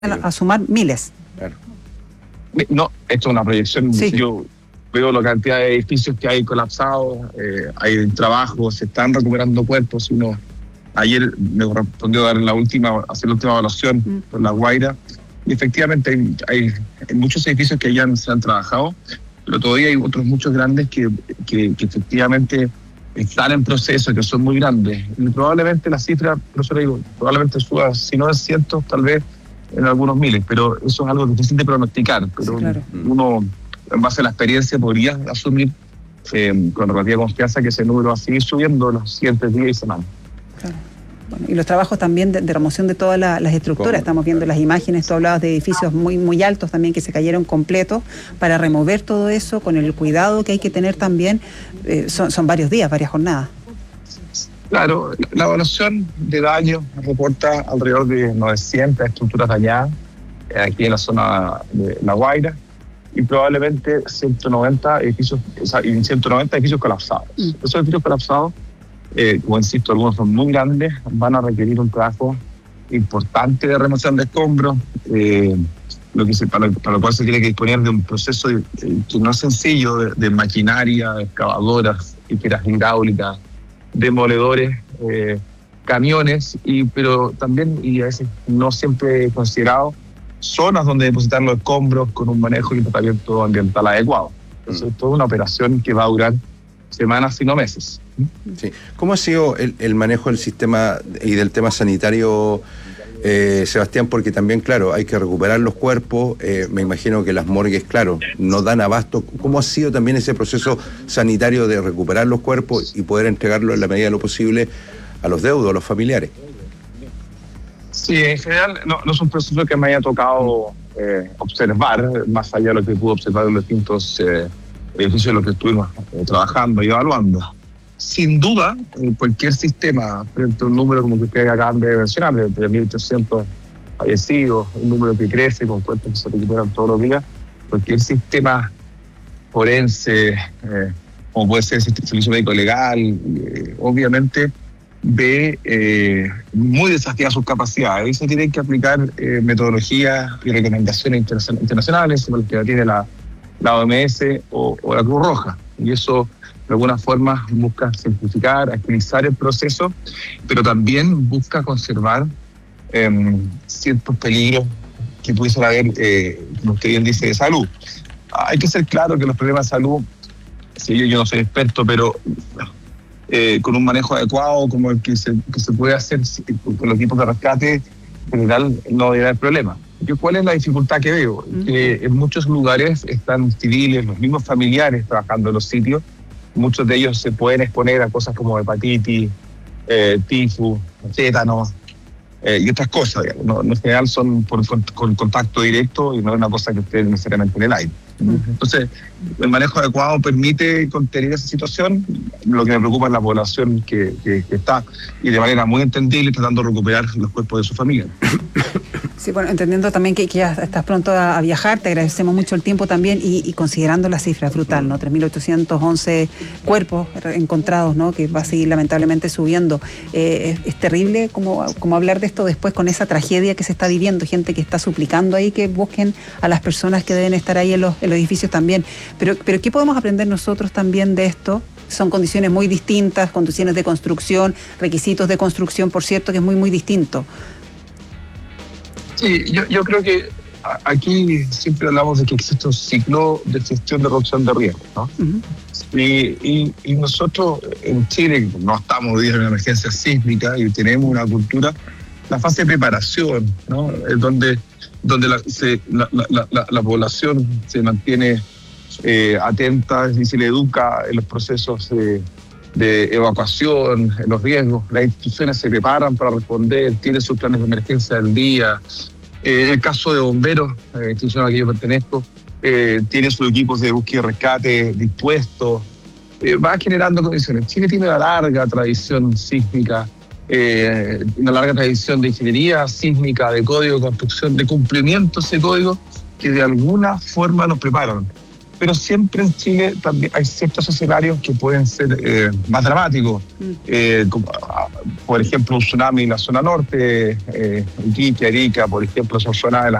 a sumar miles. Claro. No, esto es una proyección. Sí. Yo veo la cantidad de edificios que hay colapsados, hay trabajo, se están recuperando cuerpos. Ayer me correspondió hacer la última evaluación por La Guaira, y efectivamente hay muchos edificios que ya se han trabajado, pero todavía hay otros muchos grandes que efectivamente están en proceso, que son muy grandes. Y probablemente la cifra, por eso le digo, probablemente suba, si no es cientos, tal vez en algunos miles, pero eso es algo difícil de pronosticar. Pero sí, claro, uno, en base a la experiencia, podría asumir con relativa confianza que ese número va a seguir subiendo en los siguientes días y semanas. Claro. Bueno, y los trabajos también de remoción de todas las estructuras. Estamos viendo las imágenes, tú hablabas de edificios muy altos también que se cayeron completos, para remover todo eso con el cuidado que hay que tener también. Son varios días, varias jornadas. Claro, la evaluación de daños reporta alrededor de 900 estructuras dañadas aquí en la zona de La Guaira, y probablemente 190 edificios colapsados. Esos edificios colapsados, como insisto, algunos son muy grandes, van a requerir un trabajo importante de remoción de escombros, para lo cual se tiene que disponer de un proceso que no es sencillo, de maquinaria, excavadoras, tijeras hidráulicas, demoledores, camiones, pero también, y a veces no siempre considerado, zonas donde depositar los escombros con un manejo y un tratamiento ambiental adecuado. Entonces, es toda una operación que va a durar semanas, si no meses. Sí. ¿Cómo ha sido el manejo del sistema y del tema sanitario, Sebastián? Porque también, claro, hay que recuperar los cuerpos, me imagino que las morgues, claro, no dan abasto. ¿Cómo ha sido también ese proceso sanitario de recuperar los cuerpos y poder entregarlos en la medida de lo posible a los deudos, a los familiares? Sí, en general no es un proceso que me haya tocado observar, más allá de lo que pude observar en los distintos edificios en los que estuvimos trabajando y evaluando. Sin duda, cualquier sistema, frente a un número como que ustedes acaban de mencionar, de 3.800 fallecidos, un número que crece con cuerpos que se recuperan todos los días, cualquier sistema forense, como puede ser el servicio médico legal, obviamente ve muy desafiadas sus capacidades, y se tienen que aplicar metodologías y recomendaciones internacionales, como el que tiene la OMS o la Cruz Roja, y eso de alguna forma busca simplificar, agilizar el proceso, pero también busca conservar ciertos peligros que pudiesen haber, como usted bien dice, de salud. Hay que ser claro que los problemas de salud, si yo no soy experto, pero con un manejo adecuado, como el que se puede hacer con los equipos de rescate, en general no debería haber problema. ¿Cuál es la dificultad que veo? Que en muchos lugares están civiles, los mismos familiares trabajando en los sitios. Muchos de ellos se pueden exponer a cosas como hepatitis, tifus, tétanos y otras cosas, digamos. No, en general son con contacto directo, y no es una cosa que esté necesariamente en el aire. Entonces, el manejo adecuado permite contener esa situación. Lo que me preocupa es la población que está, y de manera muy entendible, tratando de recuperar los cuerpos de su familia. Sí, bueno, entendiendo también que ya estás pronto a viajar, te agradecemos mucho el tiempo también, y considerando la cifra brutal, ¿no? 3.811 cuerpos encontrados, ¿no? Que va a seguir lamentablemente subiendo. Es terrible como hablar de esto después, con esa tragedia que se está viviendo, gente que está suplicando ahí que busquen a las personas que deben estar ahí en los edificios también. Pero ¿qué podemos aprender nosotros también de esto? Son condiciones muy distintas, condiciones de construcción, requisitos de construcción, por cierto, que es muy distinto. Sí, yo creo que aquí siempre hablamos de que existe un ciclo de gestión de reducción de riesgo, ¿no? Y nosotros en Chile no estamos hoy en una emergencia sísmica, y tenemos una cultura, la fase de preparación, ¿no? Donde la población se mantiene atenta y se le educa en los procesos de evacuación, en los riesgos. Las instituciones se preparan para responder, tienen sus planes de emergencia del día. En el caso de bomberos, la institución a la que yo pertenezco, tiene sus equipos de búsqueda y rescate dispuestos. Va generando condiciones. Chile tiene una larga tradición sísmica, una larga tradición de ingeniería sísmica, de código de construcción, de cumplimiento de ese código, que de alguna forma nos preparan. pero siempre en Chile también hay ciertos escenarios que pueden ser más dramáticos. Por ejemplo, un tsunami en la zona norte, Iquique, Arica, por ejemplo, son zonas de las